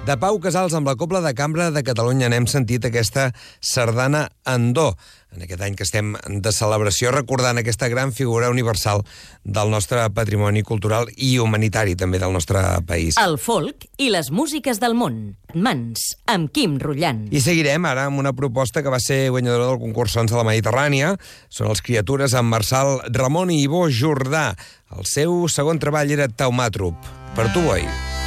De Pau Casals amb la Cobla de Cambra de Catalunya n'hem sentit aquesta sardana Andó, en aquest any que estem de celebració recordant aquesta gran figura universal del nostre patrimoni cultural i humanitari també del nostre país. El folk i les músiques del món. Mans, amb Quim Rullant. I seguirem ara amb una proposta que va ser guanyadora del concurs Sons de la Mediterrània. Són els Criatures amb Marçal Ramon i Ivo Jordà. El seu segon treball era Taumàtrop. Per tu, boi.